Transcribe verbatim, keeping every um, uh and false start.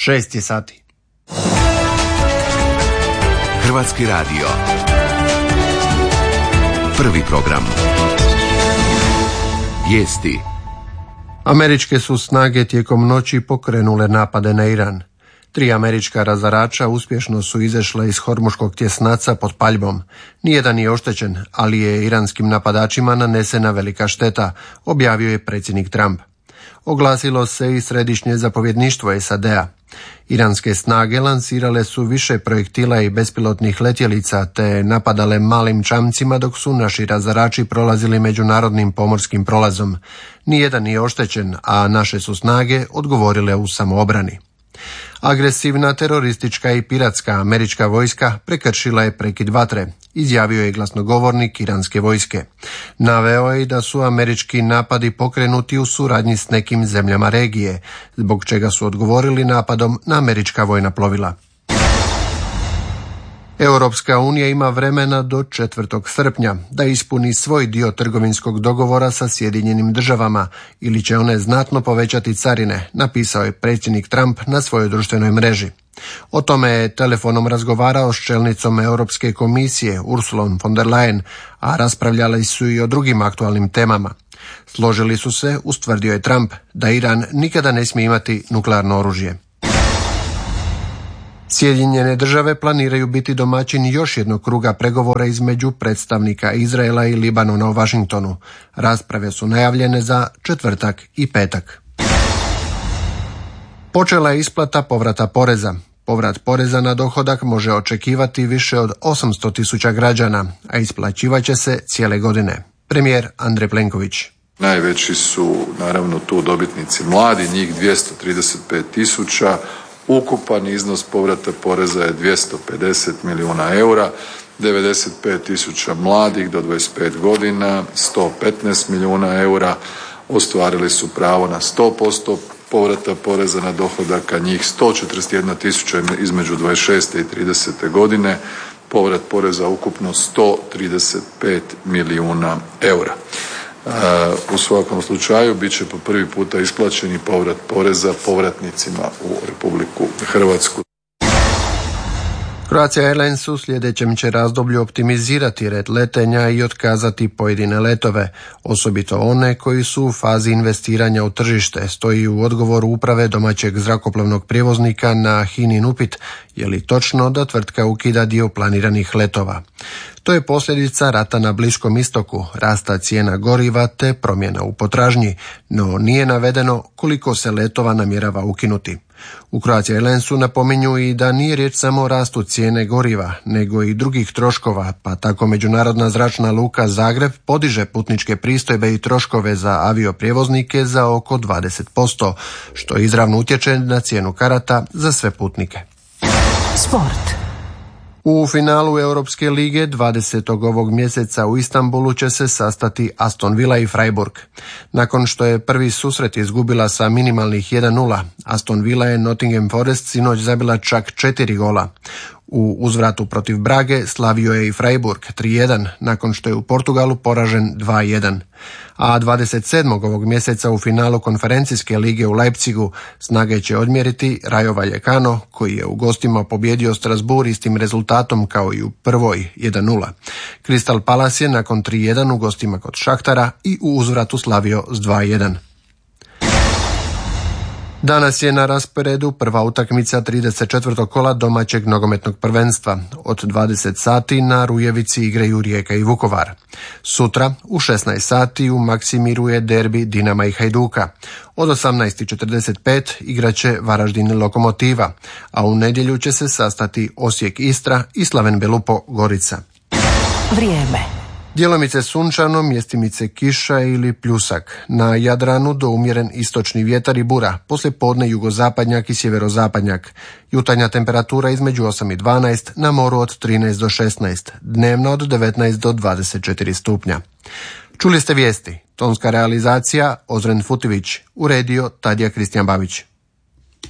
Šest je sati. Hrvatski radio. Prvi program. Vijesti. Američke su snage tijekom noći pokrenule napade na Iran. Tri američka razarača uspješno su izašle iz Hormuškog tjesnaca pod paljbom. Nijedan nije oštećen, ali je iranskim napadačima nanesena velika šteta, objavio je predsjednik Trump. Oglasilo se i središnje zapovjedništvo S A D-a. Iranske snage lansirale su više projektila i bespilotnih letjelica te napadale malim čamcima dok su naši razarači prolazili međunarodnim pomorskim prolazom. Nijedan nije oštećen, a naše su snage odgovorile u samoobrani. Agresivna teroristička i piratska američka vojska prekršila je prekid vatre, izjavio je glasnogovornik iranske vojske. Naveo je da su američki napadi pokrenuti u suradnji s nekim zemljama regije, zbog čega su odgovorili napadom na američka vojna plovila. Europska unija ima vremena do četvrtog srpnja da ispuni svoj dio trgovinskog dogovora sa Sjedinjenim državama ili će one znatno povećati carine, napisao je predsjednik Trump na svojoj društvenoj mreži. O tome je telefonom razgovarao s čelnicom Europske komisije Ursulom von der Leyen, a raspravljali su i o drugim aktualnim temama. Složili su se, ustvrdio je Trump, da Iran nikada ne smije imati nuklearno oružje. Sjedinjene države planiraju biti domaćin još jednog kruga pregovora između predstavnika Izraela i Libanona u Washingtonu. Rasprave su najavljene za četvrtak i petak. Počela je isplata povrata poreza. Povrat poreza na dohodak može očekivati više od osamsto tisuća građana, a isplaćivat će se cijele godine. Premijer Andrej Plenković. Najveći su naravno tu dobitnici mladi, njih dvjesto trideset pet tisuća. Ukupan iznos povrata poreza je dvjesto pedeset milijuna eura, devedeset pet tisuća mladih do dvadeset pet godina, sto petnaest milijuna eura, ostvarili su pravo na sto posto povrata poreza na dohodak, a njih sto četrdeset jedna tisuća između dvadeset šeste i tridesete godine, povrat poreza ukupno sto trideset pet milijuna eura. U svakom slučaju bit će po prvi puta isplaćeni povrat poreza povratnicima u Republiku Hrvatsku. Croatia Airlines u sljedećem će razdoblju optimizirati red letenja i otkazati pojedine letove, osobito one koji su u fazi investiranja u tržište, stoji u odgovoru uprave domaćeg zrakoplovnog prijevoznika na HINA-in upit je li točno da tvrtka ukida dio planiranih letova. To je posljedica rata na Bliskom istoku, rasta cijena goriva te promjena u potražnji, no nije navedeno koliko se letova namjerava ukinuti. U Croatia Airlinesu napominju i da nije riječ samo o rastu cijene goriva, nego i drugih troškova, pa tako Međunarodna zračna luka Zagreb podiže putničke pristojbe i troškove za avioprijevoznike za oko dvadeset posto, što izravno utječe na cijenu karata za sve putnike. Sport. U finalu Europske lige dvadesetog ovog mjeseca u Istanbulu će se sastati Aston Villa i Freiburg. Nakon što je prvi susret izgubila sa minimalnih jedan nula, Aston Villa je Nottingham Forest sinoć zabila čak četiri gola. U uzvratu protiv Brage slavio je i Freiburg tri jedan nakon što je u Portugalu poražen dva jedan. A dvadeset sedmog ovog mjeseca u finalu konferencijske lige u Leipzigu snage će odmjeriti Rayo Vallecano koji je u gostima pobjedio Strasbourg istim rezultatom kao i u prvoj jedan nula. Crystal Palace je nakon tri jedan u gostima kod Šahtara i u uzvratu slavio s dva jedan. Danas je na rasporedu prva utakmica trideset četvrtog kola domaćeg nogometnog prvenstva. Od dvadeset sati na Rujevici igraju Rijeka i Vukovar. Sutra u šesnaest sati u Maksimiru je derbi Dinama i Hajduka. Od osamnaest i četrdeset pet igraće Varaždin i Lokomotiva, a u nedjelju će se sastati Osijek Istra i Slaven Belupo Gorica. Vrijeme. Djelomice sunčano, mjestimice kiša ili pljusak. Na Jadranu do umjeren istočni vjetar i bura, poslije podne jugozapadnjak i sjeverozapadnjak. Jutarnja temperatura između osam i dvanaest, na moru od trinaest do šesnaest, dnevno od devetnaest do dvadeset četiri stupnja. Čuli ste vijesti, tonska realizacija Ozren Futivić, uredio Tadija Kristijan Babić.